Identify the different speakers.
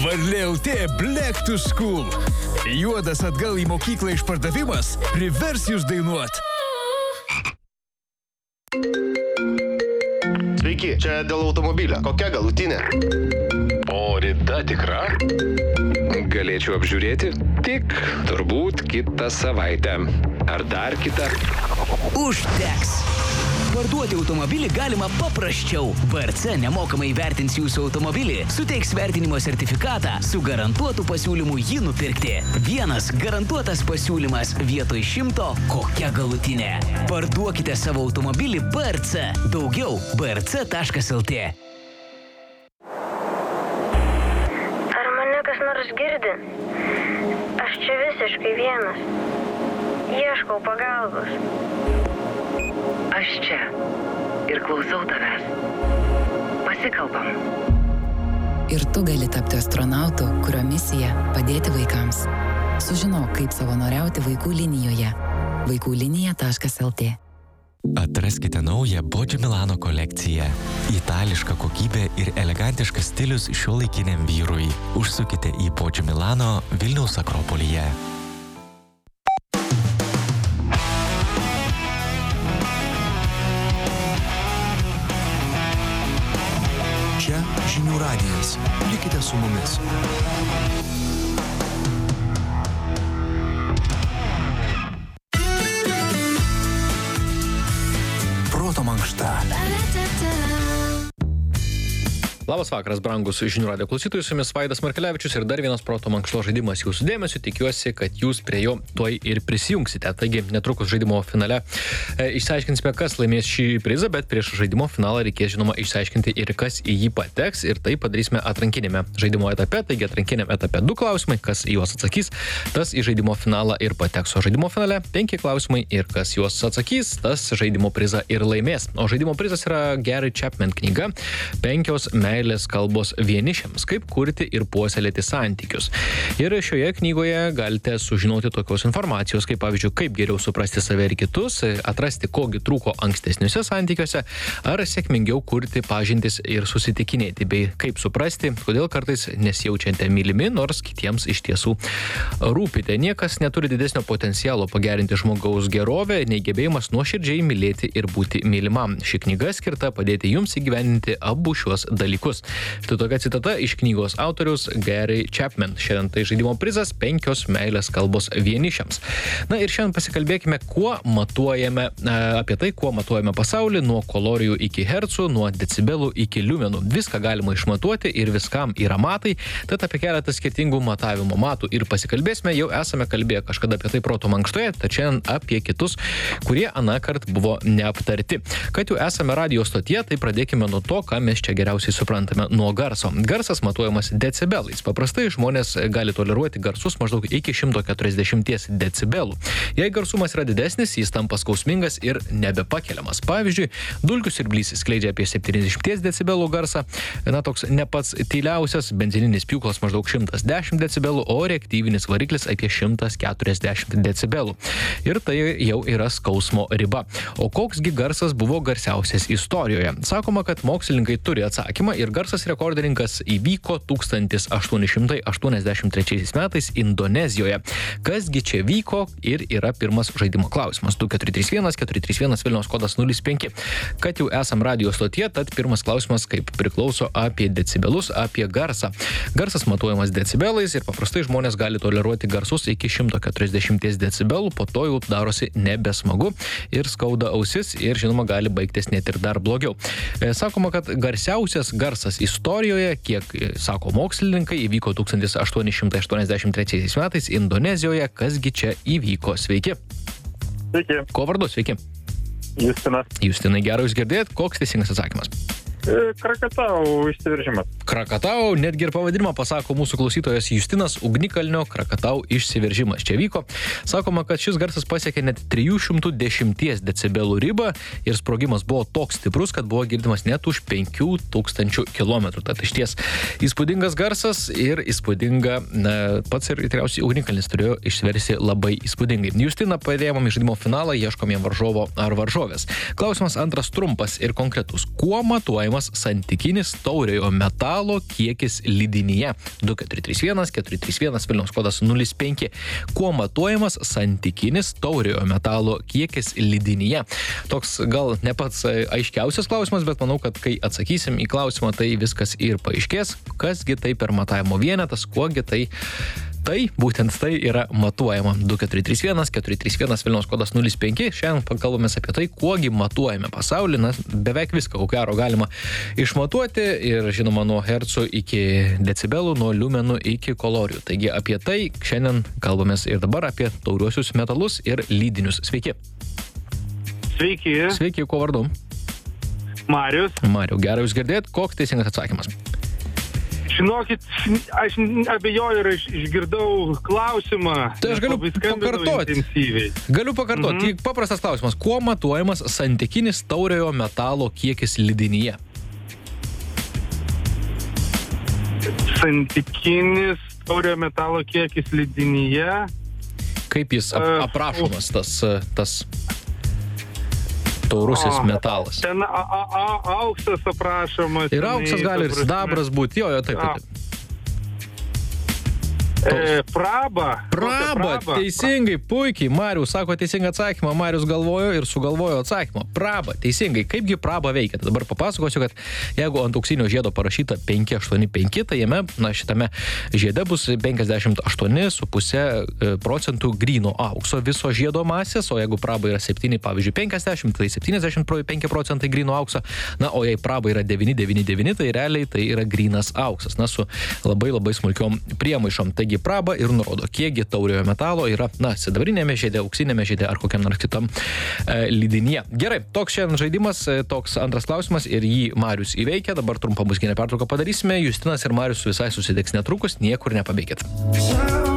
Speaker 1: Varlė LT Black to School. Juodas atgal į mokyklą išpardavimas privers jūs dainuot.
Speaker 2: Sveiki, čia dėl automobilio. Kokia galutinė?
Speaker 3: O rida tikra? Galėčiau apžiūrėti? Tik turbūt kitą savaitę. Ar dar kitą?
Speaker 4: Užteks. Parduoti automobilį galima paprasčiau. VRC nemokamai vertins jūsų automobilį, suteiks vertinimo sertifikatą su garantuotu pasiūlymu jį nupirkti. Vienas garantuotas pasiūlymas vietoj 100 kokia galutinė. Parduokite savo automobilį VRC. Daugiau vrc.lt.
Speaker 5: Ar mane kas nors girdi? Aš čia visiškai vienas. Ieškau pagalbos.
Speaker 6: Aš čia ir klausau tavęs. Pasikalbam.
Speaker 7: Ir tu gali tapti astronautu, kurio misija padėti vaikams. Sužinok, kaip savanoriauti vaikų linijoje. vaikųlinija.lt.
Speaker 8: Atraskite naują Poggio Milano kolekciją. Itališka kokybė ir elegantiškas stilius šiuolaikiniam vyrui. Užsukite į Poggio Milano Vilniaus Akropolyje.
Speaker 9: Čia Žinių radijas. Likite su mumis. Proto mankšta.
Speaker 10: Labas vakaras, brangus Žinių radijo klausytojai, su jumis Vaidas Markelevičius ir dar vienas proto mankštos žaidimas jūsų dėmesio. Tikiuosi, kad jūs prie jo tuoj ir prisijungsite. Taigi, netrukus žaidimo finale išsiaiškinsime, kas laimės šį prizą, bet prieš žaidimo finalą reikės, žinoma, išsiaiškinti ir kas į jį pateks, ir tai padarysime atrankinėme žaidimo etape. Taigi, atrankiniame etape 2 klausimai, kas į juos atsakys, tas į žaidimo finalą ir pateks. O žaidimo finale 5 klausimai ir kas juos atsakys, tas žaidimo prizą ir laimės. O žaidimo prizas yra Gary Chapman knyga 5 meilės kalbos vienišiams, kaip kurti ir puoselėti santykius. Ir šioje knygoje galite sužinoti tokios informacijos, kaip pavyzdžiui, kaip geriau suprasti save ir kitus, atrasti, kogi trūko ankstesniuose santykiuose, ar sėkmingiau kurti pažintis ir susitikinėti, bei kaip suprasti, kodėl kartais nesijaučiate mylimi, nors kitiems iš tiesų rūpite. Niekas neturi didesnio potencialo pagerinti žmogaus gerovę, nei gebėjimas nuoširdžiai mylėti ir būti mylimam. Ši knyga skirta padėti jums įgyvendinti abu šiuos dalykus. Štai tokia citata iš knygos autoriaus Gary Chapman. Šiandien tai žaidimo prizas 5 meilės kalbos vienišiams. Na ir šiandien pasikalbėkime, apie tai, kuo matuojame pasaulį, nuo kalorijų iki hercų, nuo decibelų iki liumenų. Viską galima išmatuoti ir viskam yra matai, tad apie keletą skirtingų matavimo matų ir pasikalbėsime. Jau esame kalbėję kažkada apie tai proto mankštoje, tačiau apie kitus, kurie anąkart buvo neaptarti. Kad jau esame radijo stotyje, tai pradėkime nuo to, ką mes čia geriausiai suprantame, nuo garso. Garsas matuojamas decibelais. Paprastai žmonės gali toleruoti garsus maždaug iki 140 decibelų. Jei garsumas yra didesnis, jis tampa skausmingas ir nebepakeliamas. Pavyzdžiui, dulkių siurblys skleidžia apie 70 decibelų garsą, toks ne pats tyliausias, benzininis pjūklas maždaug 110 decibelų, o reaktyvinis variklis apie 140 decibelų. Ir tai jau yra skausmo riba. O koksgi garsas buvo garsiausias istorijoje? Sakoma, kad mokslininkai turi atsakymą ir garsas rekordininkas įvyko 1883 metais Indonezijoje. Kasgi čia vyko ir yra pirmas žaidimo klausimas. 2431 Vilniaus kodas 05. Kad jau esam radijo stotyje, tad pirmas klausimas kaip priklauso apie decibelus, apie garsą. Garsas matuojamas decibelais ir paprastai žmonės gali toleruoti garsus iki 140 decibelų, po to jau darosi nebesmagu ir skauda ausis ir žinoma gali baigtis net ir dar blogiau. Sakoma, kad garsiausias garsas istorijoje, kiek sako mokslininkai, įvyko 1883 metais Indonezijoje. Kasgi čia įvyko? Sveiki.
Speaker 11: Sveiki.
Speaker 10: Ko vardu? Sveiki.
Speaker 11: Justinas.
Speaker 10: Justinai, gerai jūs girdėjot? Koks teisingas atsakymas?
Speaker 11: Krakatau išsiveržimas.
Speaker 10: Krakatau, netgi ir pavadinimą pasako mūsų klausytojas Justinas, ugnikalnio Krakatau išsiveržimas. Čia vyko. Sakoma, kad šis garsas pasiekė net 310 decibelų ribą ir sprogimas buvo toks stiprus, kad buvo girdimas net už 5000 km. Tad išties įspūdingas garsas ir įspūdinga, pats ir tikriausiai ugnikalnis turėjo išsiversti labai įspūdingai. Justiną padėjom į žaidimo finalą, ieškom jam varžovo ar varžovės. Klausimas antras trumpas ir konkretus. Kuo matuojama matuojamas santykinis tauriojo metalo kiekis lydinyje. 2431 431 Vilniaus kodas 05. Kuo matuojamas santykinis tauriojo metalo kiekis lydinyje? Toks gal ne pats aiškiausias klausimas, bet manau, kad kai atsakysim į klausimą, tai viskas ir paaiškės, kasgi tai per matavimo vienetas, kuogi tai būtent tai yra matuojama. 2431 431 Vilniaus kodas 05. Šiandien pakalbame apie tai, kuogi matuojame pasaulį. Na, beveik viską, ko gero, galima išmatuoti ir, žinoma, nuo hercų iki decibelų, nuo liumenų iki kalorijų. Taigi apie tai šiandien kalbamės ir dabar apie tauriuosius metalus ir lydinius. Sveiki.
Speaker 12: Sveiki.
Speaker 10: Sveiki, kuo vardu?
Speaker 12: Marius.
Speaker 10: Mariu, gerai jūs girdėt. Koks teisingas atsakymas?
Speaker 12: Žinokit, aš abejoju ir išgirdau klausimą.
Speaker 10: Tai aš galiu pakartoti. Galiu pakartoti. Paprastas klausimas. Kuo matuojamas santykinis tauriojo metalo kiekis lydinyje?
Speaker 12: Santykinis tauriojo metalo kiekis lydinyje.
Speaker 10: Kaip jis aprašomas, tas taurusis metalas?
Speaker 12: Ten auksas aprašomas.
Speaker 10: Ir auksas gali ir sidabras būti. Jo, taip.
Speaker 12: Praba,
Speaker 10: teisingai, puikiai. Marius sako teisingą atsakymą. Marius galvojo ir sugalvojo atsakymą. Praba, teisingai. Kaipgi praba veikia? Dabar papasakosiu, kad jeigu ant auksinio žiedo parašyta 585, tai jame, šitame žiede bus 58,5% gryno aukso viso žiedo masės, o jeigu praba yra 7, pavyzdžiui, 50, tai 75% gryno aukso. Na, o jei praba yra 999, tai realiai tai yra grynas auksas. Na, su labai labai smulkiom priemaišom. Taigi praba ir nurodo, kiekgi tauriojo metalo yra, sidabrinėme žiede, auksinėme žiede ar kokiam nors kitam lydinyje. Gerai, toks šiandien žaidimas, toks antras klausimas ir jį Marius įveikia. Dabar trumpą muzikinę pertrauką padarysime. Justinas ir Marius visai susitiks netrukus, niekur nepabėkit.